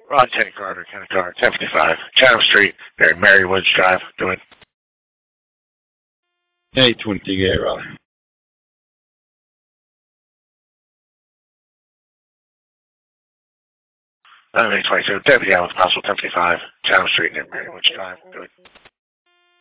Ron 10 Carter, Kenneth Carter, 1055, Chatham Street, Mary Woods Drive. Do it. 828, Raleigh. 822, Deputy Allen Possible, 1055, Chatham Street, Mary Woods Drive. Do it.